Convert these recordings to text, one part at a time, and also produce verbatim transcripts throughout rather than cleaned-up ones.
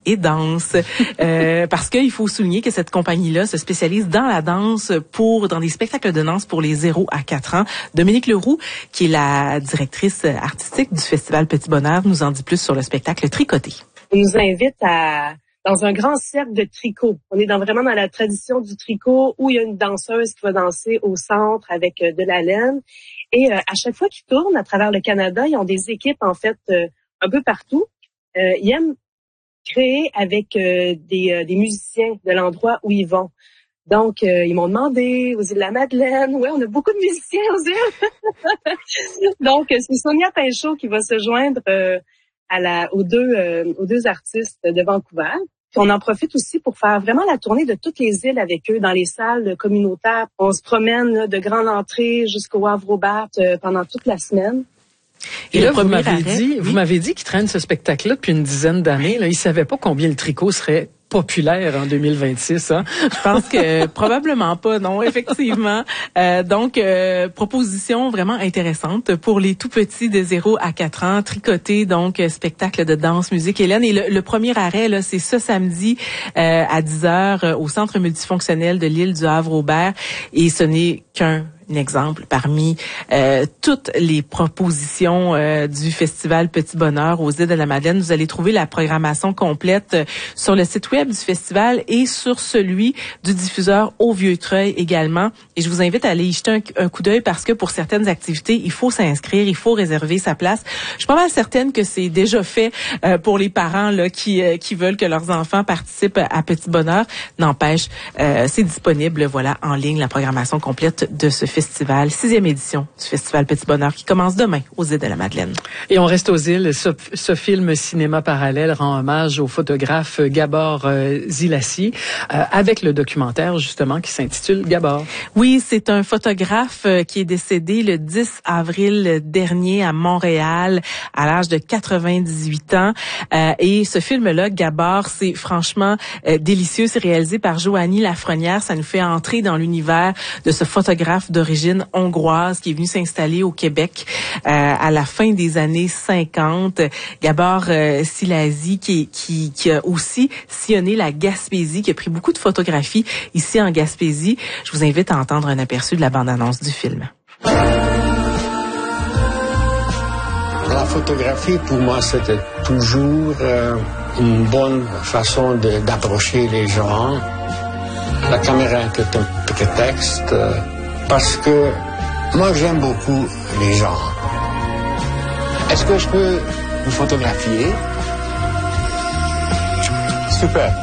et danse, euh, parce qu'il faut souligner que cette compagnie-là se spécialise dans la danse pour dans des spectacles de danse pour les zéro à quatre ans. Dominique Leroux, qui est la directrice artistique du Festival Petit Bonheur, nous en dit plus sur le spectacle Tricoté. On nous invite à dans un grand cercle de tricot. On est dans, vraiment dans la tradition du tricot où il y a une danseuse qui va danser au centre avec de la laine. Et euh, à chaque fois qu'ils tournent à travers le Canada, ils ont des équipes en fait euh, un peu partout. Euh, ils aiment créé avec euh, des, euh, des musiciens de l'endroit où ils vont. Donc, euh, ils m'ont demandé aux îles de la Madeleine. Oui, on a beaucoup de musiciens aux îles. Donc, c'est Sonia Pinchot qui va se joindre euh, à la, aux, deux, euh, aux deux artistes de Vancouver. Puis on en profite aussi pour faire vraiment la tournée de toutes les îles avec eux dans les salles communautaires. On se promène là, de Grande Entrée jusqu'au Havre-Robert euh, pendant toute la semaine. Et, Et là, vous m'avez dit, oui. vous m'avez dit qu'il traîne ce spectacle-là depuis une dizaine d'années. Là, il savait pas combien le tricot serait populaire en deux mille vingt-six. Hein? Je pense que probablement pas, non, effectivement. Euh, donc, euh, proposition vraiment intéressante pour les tout petits de zéro à quatre ans. Tricoté, donc, spectacle de danse, musique, Hélène. Et le, le premier arrêt, là, c'est ce samedi euh, à dix heures euh, au Centre multifonctionnel de l'île du Havre-Aubert. Et ce n'est qu'un Un exemple parmi euh, toutes les propositions euh, du Festival Petit Bonheur aux îles de la Madeleine. Vous allez trouver la programmation complète euh, sur le site web du festival et sur celui du diffuseur au Vieux-Treuil également. Et je vous invite à aller y jeter un, un coup d'œil parce que pour certaines activités, il faut s'inscrire, il faut réserver sa place. Je suis pas mal certaine que c'est déjà fait euh, pour les parents là qui euh, qui veulent que leurs enfants participent à Petit Bonheur. N'empêche, euh, c'est disponible voilà en ligne la programmation complète de ce festival. Festival, sixième édition du Festival Petit Bonheur qui commence demain aux îles de la Madeleine. Et on reste aux îles. Ce, ce film Cinéma parallèle rend hommage au photographe Gabor euh, Zilassi euh, avec le documentaire justement qui s'intitule Gabor. Oui, c'est un photographe euh, qui est décédé le dix avril dernier à Montréal à l'âge de quatre-vingt-dix-huit ans. Euh, et ce film-là, Gabor, c'est franchement euh, délicieux. C'est réalisé par Joanie Lafrenière. Ça nous fait entrer dans l'univers de ce photographe d'origine hongroise qui est venu s'installer au Québec euh, à la fin des années cinquante. Gabor euh, Zilassi qui, qui, qui a aussi sillonné la Gaspésie, qui a pris beaucoup de photographies ici en Gaspésie. Je vous invite à entendre un aperçu de la bande-annonce du film. La photographie, pour moi, c'était toujours euh, une bonne façon de, d'approcher les gens. La caméra était un prétexte. Euh, Parce que moi, j'aime beaucoup les gens. Est-ce que je peux vous photographier? Super.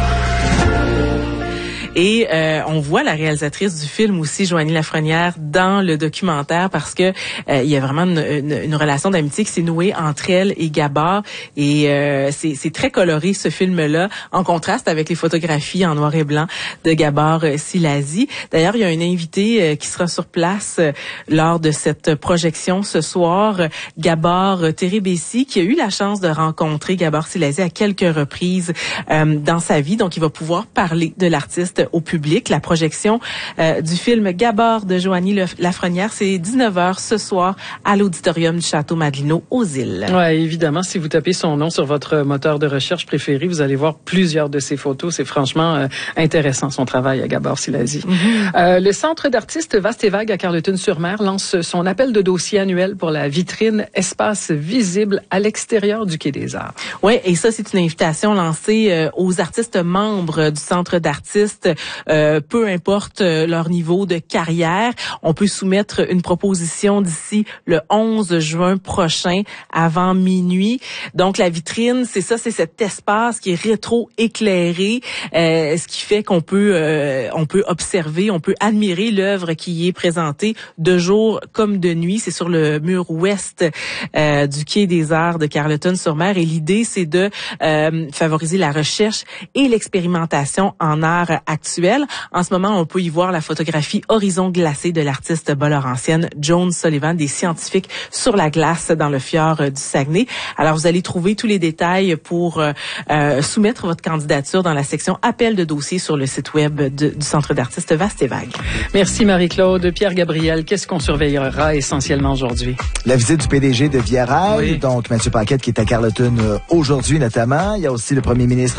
Et euh, on voit la réalisatrice du film aussi, Joanie Lafrenière, dans le documentaire parce que euh, il y a vraiment une, une, une relation d'amitié qui s'est nouée entre elle et Gabor. Et euh, c'est, c'est très coloré ce film-là, en contraste avec les photographies en noir et blanc de Gabor Zilassi. D'ailleurs, il y a un invité euh, qui sera sur place euh, lors de cette projection ce soir, Gabor Teribessi, qui a eu la chance de rencontrer Gabor Zilassi à quelques reprises euh, dans sa vie. Donc, il va pouvoir parler de l'artiste au public. La projection euh, du film Gabor de Joanie Lafrenière, c'est dix-neuf heures ce soir à l'auditorium du Château Madelino aux îles. Ouais, évidemment, si vous tapez son nom sur votre moteur de recherche préféré, vous allez voir plusieurs de ses photos. C'est franchement euh, intéressant son travail à Gabor Zilassi. Mm-hmm. Euh, le Centre d'artistes Vaste et Vague à Carleton-sur-Mer lance son appel de dossier annuel pour la vitrine Espace visible à l'extérieur du Quai des Arts. Oui, et ça, c'est une invitation lancée euh, aux artistes membres du Centre d'artistes. Euh, peu importe euh, leur niveau de carrière, on peut soumettre une proposition d'ici le onze juin prochain avant minuit. Donc la vitrine, c'est ça, c'est cet espace qui est rétro-éclairé, euh, ce qui fait qu'on peut euh, on peut observer, on peut admirer l'œuvre qui y est présentée de jour comme de nuit. C'est sur le mur ouest euh, du Quai des Arts de Carleton-sur-Mer et l'idée c'est de euh, favoriser la recherche et l'expérimentation en art actuel. En ce moment, on peut y voir la photographie Horizon glacé de l'artiste bas-laurentienne Joan Sullivan, des scientifiques sur la glace dans le fjord du Saguenay. Alors, vous allez trouver tous les détails pour euh, euh, soumettre votre candidature dans la section appel de dossier sur le site web de, du Centre d'artistes Vaste et Vague. Merci Marie-Claude. Pierre-Gabriel, qu'est-ce qu'on surveillera essentiellement aujourd'hui? La visite du P D G de Via Rail, oui. donc Mathieu Paquette qui est à Carleton euh, aujourd'hui notamment. Il y a aussi le premier ministre